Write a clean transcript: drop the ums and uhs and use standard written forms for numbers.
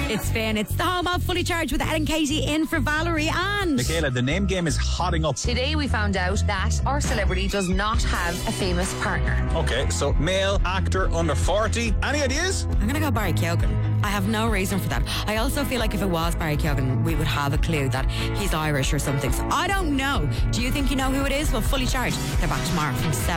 It's Finn. It's the home of Fully Charged with Ed and Katie in for Valerie and... Michaela, the name game is hotting up. Today we found out that our celebrity does not have a famous partner. Okay, so male, actor, under 40. Any ideas? I'm going to go Barry Keoghan. I have no reason for that. I also feel like if it was Barry Keoghan, we would have a clue that he's Irish or something. So I don't know. Do you think you know who it is? Well, Fully Charged. They're back tomorrow from 7.